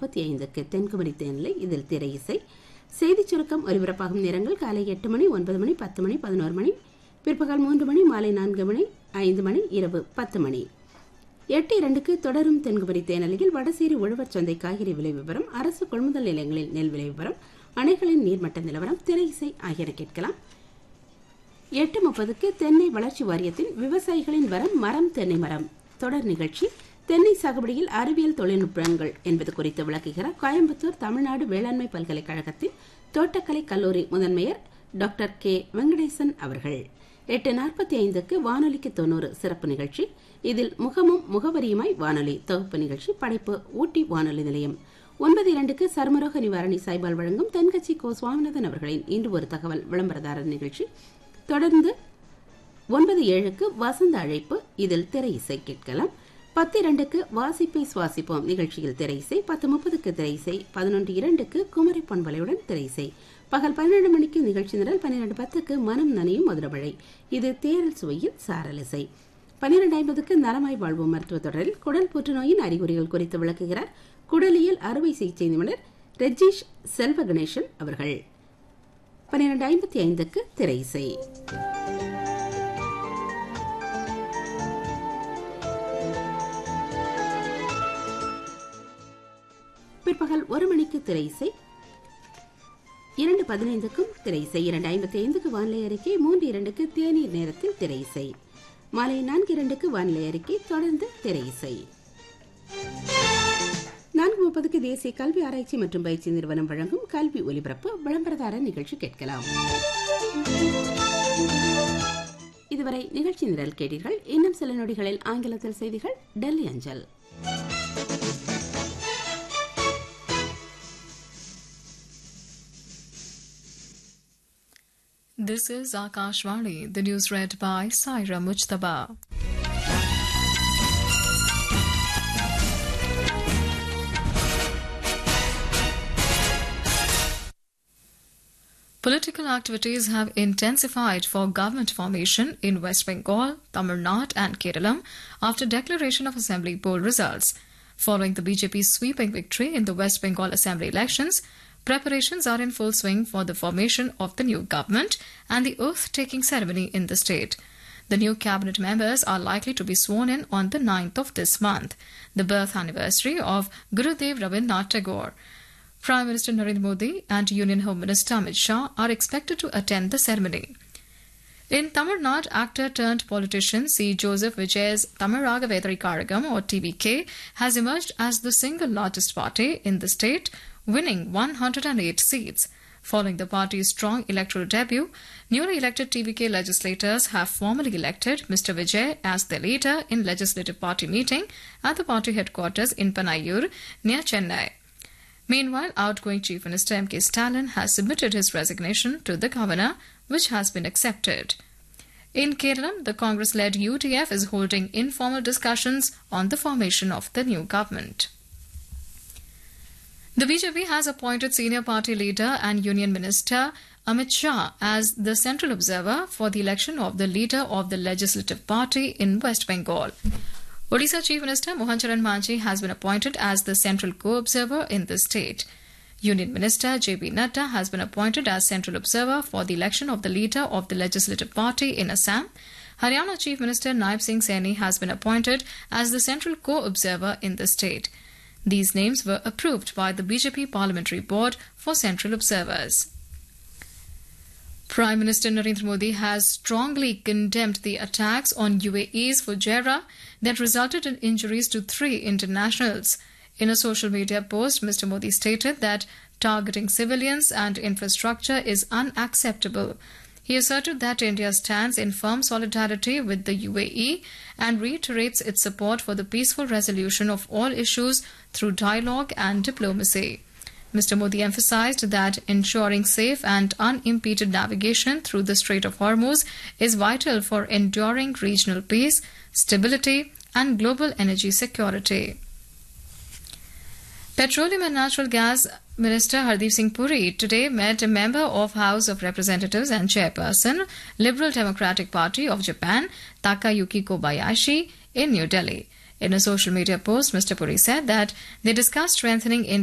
7:35க்கு தென்குமரி தேனிலை, இதில் திரை இசை. செய்திச் சுருக்கம் ஒலிபரப்பாகும் நேரங்கள் காலை 8 மணி, 9 மணி, 10 மணி, 11 மணி, பிற்பகல் 3 மணி, மாலை 4 மணி, 5 மணி, இரவு 10 மணி. 8:02க்கு தொடரும் தென்குமரி தேனலையில் வடசேரி உழவர் சந்தை காய்கறி விலை விவரம், அரசு கொள்முதல் நிலையங்களில் நெல் விலை விவரம், அணைகளின் நீர்மட்ட நிலவரம், திரை இசை ஆகியன கேட்கலாம். 8:30க்கு தென்னை வளர்ச்சி வாரியத்தின் விவசாயிகளின் வரம் மரம் தென்னை மரம் தொடர் நிகழ்ச்சி. தென்னை சாகுபடியில் அறிவியல் தொழில்நுட்பங்கள் என்பது குறித்து விளக்குகிறார் கோயம்புத்தூர் தமிழ்நாடு வேளாண்மை பல்கலைக்கழகத்தின் தோட்டக்கலை கல்லூரி முதன்மையர் டாக்டர் கே வெங்கடேசன் அவர்கள். 8:45க்கு வானொலிக்கு 90 சிறப்பு நிகழ்ச்சி. இதில் முகமும் முகவரியுமாய் வானொலி தொகுப்பு நிகழ்ச்சி. படைப்பு ஊட்டி வானொலி நிலையம். 9:02க்கு சர்மரோக நிவாரணி சாய்பால் வழங்கும் தென்கட்சி கோ சுவாமிநாதன் அவர்களின் இன்று ஒரு தகவல் விளம்பரதாரர் நிகழ்ச்சி. தொடர்ந்து 9:07க்கு வசந்த அழைப்பு, இதில் திரை இசை கேட்கலாம். 10:02க்கு வாசிப்பை சுவாசிப்போம் நிகழ்ச்சியில் திரை இசை. 10:30க்கு திரை இசை. 11:02க்கு குமரி பொன்வலையுடன் திரை இசை. பகல் 12 மணிக்கு நிகழ்ச்சி நிரல். 12:10க்கு மனம் நனையும் மதுரமழை, இது தேரல் சுவையில் சாரல் இசை. 12:50க்கு நலமாய் வாழ்வோம் மருத்துவ தொடரில் குடல் புற்றுநோயின் அறிகுறிகள் குறித்து விளக்குகிறார் குடலியல் அறுவை சிகிச்சை நிபுணர் ரெஜீஷ் செல்வ கணேசன் அவர்கள். 12:55க்கு திரை இசை. பிற்பகல் 1 மணிக்கு திரை இசை. 2:15க்கும் திரை இசை. 2:55க்கு வானிலை அறிக்கை. 3:02க்கு தேநீர் நேரத்தில் திரை இசை. மாலை 4:02க்கு வானிலை அறிக்கை. தொடர்ந்து திரை இசை. 4:30க்கு தேசிய கல்வி ஆராய்ச்சி மற்றும் பயிற்சி நிறுவனம் வழங்கும் கல்வி ஒலிபரப்பு விளம்பரதார நிகழ்ச்சி கேட்கலாம். இதுவரை நிகழ்ச்சி நிரல் கேட்டீர்கள். இன்னும் சில நொடிகளில் ஆங்கிலத்தில் செய்திகள் டெல்லி அஞ்சல். This is Akashvani, the news read by Saira Mujtaba. Political activities have intensified for government formation in West Bengal, Tamil Nadu and Kerala after declaration of Assembly poll results. Following the BJP's sweeping victory in the West Bengal Assembly elections, preparations are in full swing for the formation of the new government and the oath-taking ceremony in the state. The new cabinet members are likely to be sworn in on the 9th of this month, the birth anniversary of Gurudev Rabindranath Tagore. Prime Minister Narendra Modi and Union Home Minister Amit Shah are expected to attend the ceremony. In Tamil Nadu, actor-turned-politician C. Joseph Vijay's Tamaraga Vedari Karagam, or TVK, has emerged as the single largest party in the state, winning 108 seats. Following the party's strong electoral debut, newly elected TVK legislators have formally elected Mr. Vijay as their leader in legislative party meeting at the party headquarters in Panayur, near Chennai. Meanwhile, outgoing Chief Minister M.K. Stalin has submitted his resignation to the governor, which has been accepted. In Kerala, the Congress-led UDF is holding informal discussions on the formation of the new government. The BJP has appointed senior party leader and Union Minister Amit Shah as the central observer for the election of the leader of the legislative party in West Bengal. Odisha Chief Minister Mohan Charan Manji has been appointed as the central co-observer in the state. Union Minister J.P. Nadda has been appointed as central observer for the election of the leader of the legislative party in Assam. Haryana Chief Minister Naib Singh Saini has been appointed as the central co-observer in the state. These names were approved by the BJP Parliamentary Board for central observers. Prime Minister Narendra Modi has strongly condemned the attacks on UAE's Fujairah that resulted in injuries to 3 internationals. In a social media post, Mr. Modi stated that targeting civilians and infrastructure is unacceptable. He asserted that India stands in firm solidarity with the UAE and reiterates its support for the peaceful resolution of all issues through dialogue and diplomacy. Mr. Modi emphasized that ensuring safe and unimpeded navigation through the Strait of Hormuz is vital for enduring regional peace, stability, and global energy security. Petroleum and Natural Gas Minister Hardeep Singh Puri today met a member of House of Representatives and Chairperson, Liberal Democratic Party of Japan, Takayuki Kobayashi, in New Delhi. In a social media post, Mr. Puri said that they discussed strengthening